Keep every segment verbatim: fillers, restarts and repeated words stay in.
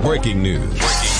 Breaking news.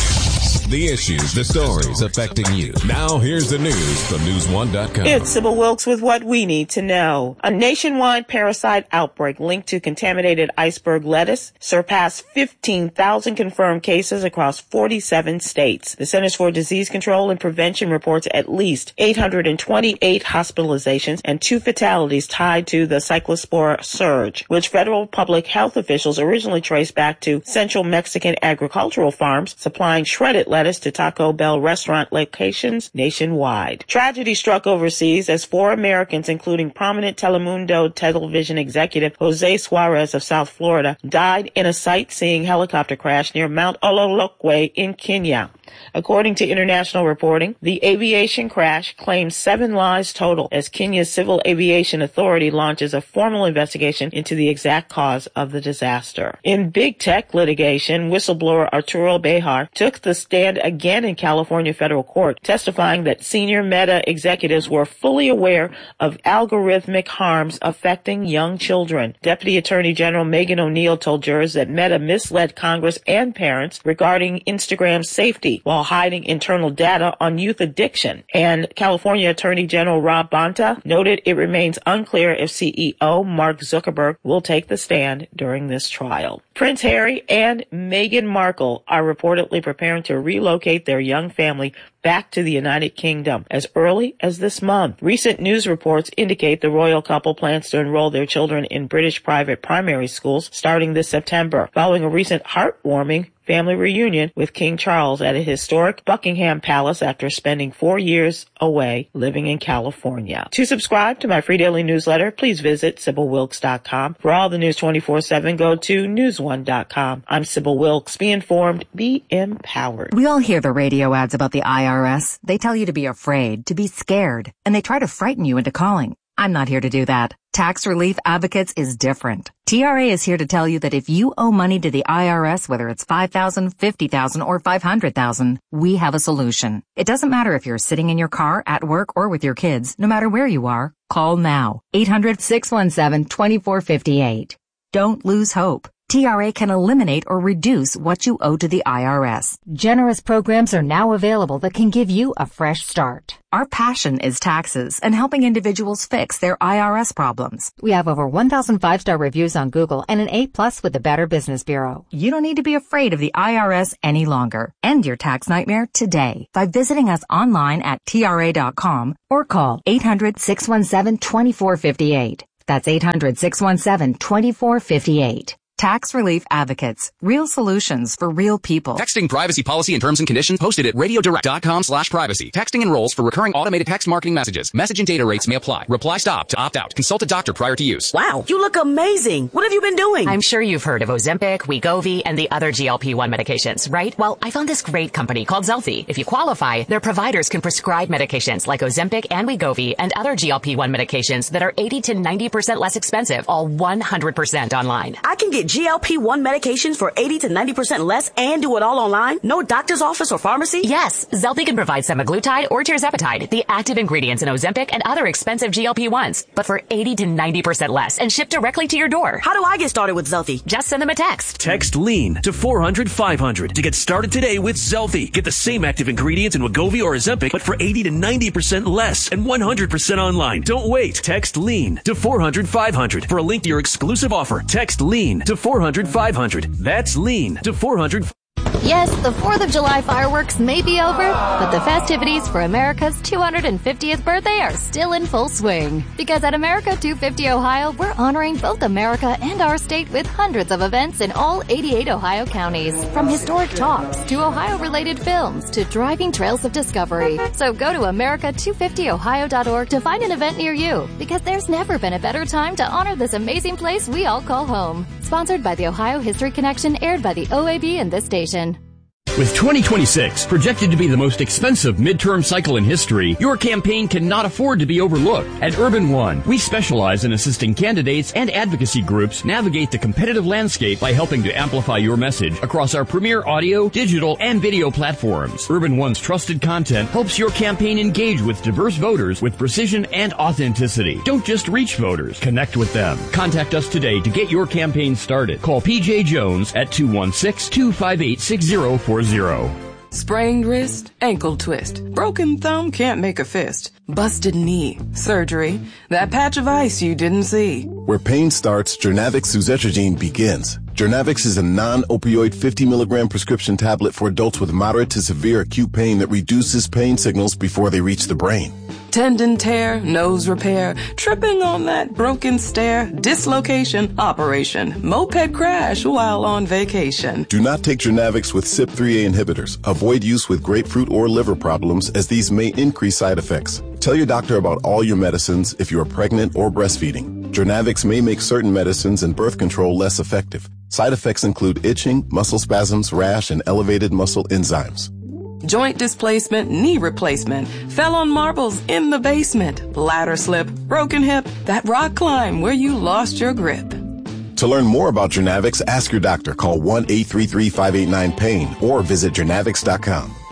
The issues, the stories affecting you. Now here's the news from news one dot com. It's Sybil Wilkes with what we need to know. A nationwide parasite outbreak linked to contaminated iceberg lettuce surpassed fifteen thousand confirmed cases across forty-seven states. The Centers for Disease Control and Prevention reports at least eight hundred twenty-eight hospitalizations and two fatalities tied to the cyclospora surge, which federal public health officials originally traced back to Central Mexican agricultural farms supplying shredded lettuce to Taco Bell restaurant locations nationwide. Tragedy struck overseas as four Americans, including prominent Telemundo television executive Jose Suarez of South Florida, died in a sightseeing helicopter crash near Mount Ololokwe in Kenya. According to international reporting, the aviation crash claims seven lives total as Kenya's Civil Aviation Authority launches a formal investigation into the exact cause of the disaster. In big tech litigation, whistleblower Arturo Bejar took the stand again in California federal court, testifying that senior Meta executives were fully aware of algorithmic harms affecting young children. Deputy Attorney General Megan O'Neill told jurors that Meta misled Congress and parents regarding Instagram's safety while hiding internal data on youth addiction. And California Attorney General Rob Bonta noted it remains unclear if C E O Mark Zuckerberg will take the stand during this trial. Prince Harry and Meghan Markle are reportedly preparing to relocate their young family back to the United Kingdom as early as this month. Recent news reports indicate the royal couple plans to enroll their children in British private primary schools starting this September, following a recent heartwarming family reunion with King Charles at a historic Buckingham Palace after spending four years away living in California. To subscribe to my free daily newsletter, please visit Sybil Wilkes dot com. For all the news twenty-four seven, go to news one dot com. I'm Sybil Wilkes. Be informed, be empowered. We all hear the radio ads about the I R S. They tell you to be afraid, to be scared, and they try to frighten you into calling. I'm not here to do that. Tax Relief Advocates is different. T R A is here to tell you that if you owe money to the I R S, whether it's five thousand dollars, fifty thousand dollars, or five hundred thousand dollars, we have a solution. It doesn't matter if you're sitting in your car, at work, or with your kids. No matter where you are, call now. eight hundred, six one seven, two four five eight. Don't lose hope. T R A can eliminate or reduce what you owe to the I R S. Generous programs are now available that can give you a fresh start. Our passion is taxes and helping individuals fix their I R S problems. We have over one thousand five-star reviews on Google and an A plus with the Better Business Bureau. You don't need to be afraid of the I R S any longer. End your tax nightmare today by visiting us online at T R A dot com or call eight hundred, six one seven, two four five eight. That's eight hundred, six one seven, two four five eight. Tax Relief Advocates. Real solutions for real people. Texting privacy policy and terms and conditions posted at radiodirect.com slash privacy. Texting enrolls for recurring automated text marketing messages. Message and data rates may apply. Reply stop to opt out. Consult a doctor prior to use. Wow, you look amazing. What have you been doing? I'm sure you've heard of Ozempic, Wegovy, and the other G L P one medications, right? Well, I found this great company called Zelfie. If you qualify, their providers can prescribe medications like Ozempic and Wegovy and other G L P one medications that are eighty to ninety percent less expensive, all one hundred percent online. I can get G L P one medications for eighty to ninety percent less and do it all online? No doctor's office or pharmacy? Yes, Zelfie can provide semaglutide or tirzepatide, the active ingredients in Ozempic and other expensive G L P ones, but for eighty to ninety percent less and shipped directly to your door. How do I get started with Zelfie? Just send them a text. Text LEAN to four hundred, five hundred to get started today with Zelfie. Get the same active ingredients in Wegovy or Ozempic, but for eighty to ninety percent less and one hundred percent online. Don't wait. Text LEAN to four hundred, five hundred for a link to your exclusive offer. Text LEAN to four hundred, five hundred. That's LEAN to four hundred. Yes, the fourth of July fireworks may be over, but the festivities for America's two hundred fiftieth birthday are still in full swing. Because at America two fifty Ohio, we're honoring both America and our state with hundreds of events in all eighty-eight Ohio counties. From historic talks to Ohio-related films to driving trails of discovery. So go to America two fifty Ohio dot org to find an event near you, because there's never been a better time to honor this amazing place we all call home. Sponsored by the Ohio History Connection, aired by the O A B and this station. With twenty twenty-six projected to be the most expensive midterm cycle in history, your campaign cannot afford to be overlooked. At Urban One, we specialize in assisting candidates and advocacy groups navigate the competitive landscape by helping to amplify your message across our premier audio, digital, and video platforms. Urban One's trusted content helps your campaign engage with diverse voters with precision and authenticity. Don't just reach voters, connect with them. Contact us today to get your campaign started. Call P J Jones at two one six, two five eight, six zero four zero. Sprained wrist, ankle twist, broken thumb, can't make a fist, busted knee, surgery, that patch of ice you didn't see. Where pain starts, Jernavix suzetrigine begins. Jernavix is a non-opioid fifty milligram prescription tablet for adults with moderate to severe acute pain that reduces pain signals before they reach the brain. Tendon tear, nose repair, tripping on that broken stair, dislocation, operation, moped crash while on vacation. Do not take Jernavix with C Y P three A inhibitors. Avoid use with grapefruit or liver problems as these may increase side effects. Tell your doctor about all your medicines if you are pregnant or breastfeeding. Jernavix may make certain medicines and birth control less effective. Side effects include itching, muscle spasms, rash, and elevated muscle enzymes. Joint displacement, knee replacement, fell on marbles in the basement, ladder slip, broken hip, that rock climb where you lost your grip. To learn more about Jernavix, ask your doctor. Call one eight three three, five eight nine, PAIN or visit Jernavix dot com.